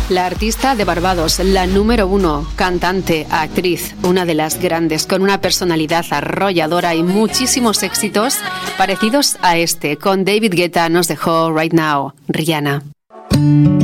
La artista de Barbados, la número 1, cantante, actriz, una de las grandes, con una personalidad arrolladora y muchísimos éxitos parecidos a este. Con David Guetta nos dejó Right Now, Rihanna.